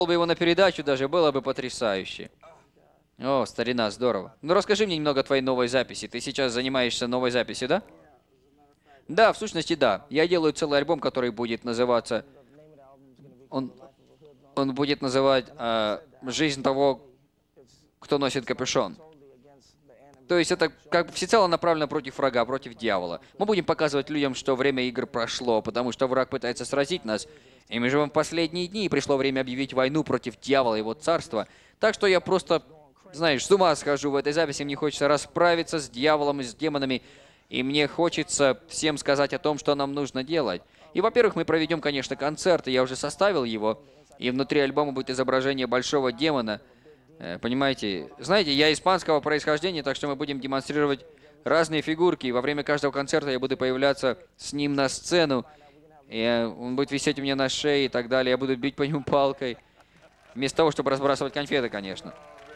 бы его на передачу даже, было бы потрясающе. О, старина, здорово. Ну расскажи мне немного о твоей новой записи. Ты сейчас занимаешься новой записью, да? Да, в сущности, да. Я делаю целый альбом, который будет называться... Он, он будет называть «Жизнь того, кто носит капюшон». То есть это как бы всецело направлено против врага, против дьявола. Мы будем показывать людям, что время игр прошло, потому что враг пытается сразить нас. И мы живем в последние дни, и пришло время объявить войну против дьявола и его царства. Так что я просто, знаешь, с ума схожу в этой записи. Мне хочется расправиться с дьяволом и с демонами. И мне хочется всем сказать о том, что нам нужно делать. И, во-первых, мы проведем, конечно, концерт, и я уже составил его. И внутри альбома будет изображение большого демона. Понимаете? Знаете, я испанского происхождения, так что мы будем демонстрировать разные фигурки. И во время каждого концерта я буду появляться с ним на сцену. И он будет висеть у меня на шее и так далее. Я буду бить по нему палкой. Вместо того, чтобы разбрасывать конфеты, конечно.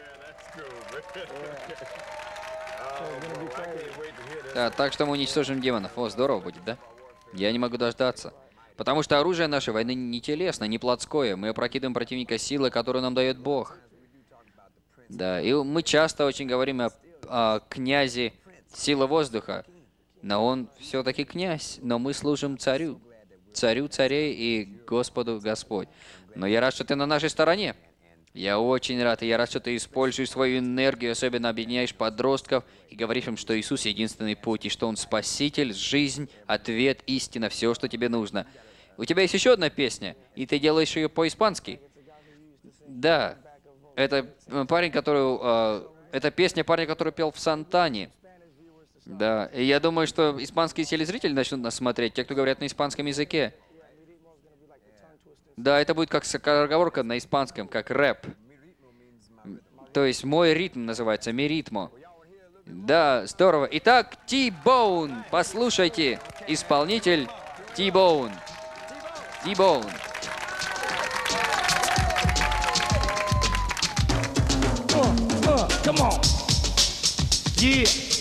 Да, так что мы уничтожим демонов. О, здорово будет, да? Я не могу дождаться. Потому что оружие нашей войны не телесное, не плотское. Мы опрокидываем противника силой, которую нам дает Бог. Да, и мы часто очень говорим о князе силы воздуха. Но он все-таки князь. Но мы служим царю. Царю царей и Господу Господь. Но я рад, что ты на нашей стороне. Я очень рад, и я рад, что ты используешь свою энергию, особенно объединяешь подростков и говоришь им, что Иисус — единственный путь, и что Он спаситель, жизнь, ответ, истина, все, что тебе нужно. У тебя есть еще одна песня, и ты делаешь ее по-испански. Да, это парень, который... это песня парня, который пел в Сантане. Да, и я думаю, что испанские телезрители начнут нас смотреть, те, кто говорят на испанском языке. Да, это будет как скороговорка на испанском, как рэп. То есть мой ритм называется, ми ритмо. Да, здорово. Итак, T-Bone, послушайте, исполнитель T-Bone. T-Bone. Come on. Yeah.